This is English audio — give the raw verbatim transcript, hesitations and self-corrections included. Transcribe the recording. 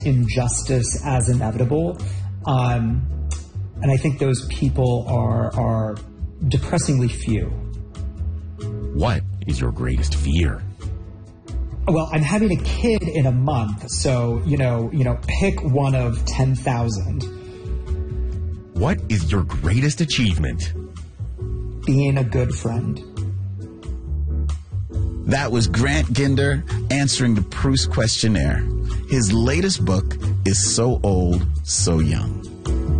injustice as inevitable. Um, and I think those people are, are depressingly few. What is your greatest fear? Well, I'm having a kid in a month, so, you know, you know, pick one of ten thousand. What is your greatest achievement? Being a good friend. That was Grant Ginder answering the Proust questionnaire. His latest book is So Old, So Young.